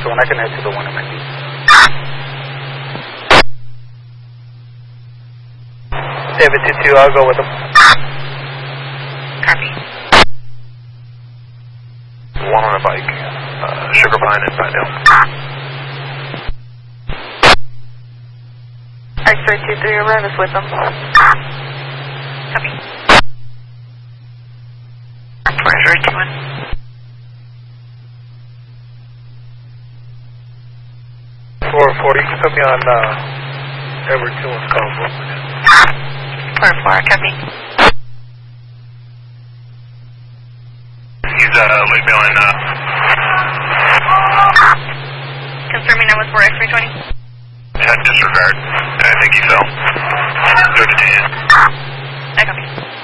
one. I can head to the one in my seat. David 2-2, I'll go with him. Copy. One on a bike, Sugar Pine and Pinedale. X-ray 2-3, arrive us with them. Copy. X-ray 2-1. Put me on Edward 2-1's call. 4-4, copy. He's late mailing. Confirming that was for X-ray 20. Disregard. I think he fell. Go to 10. I copy.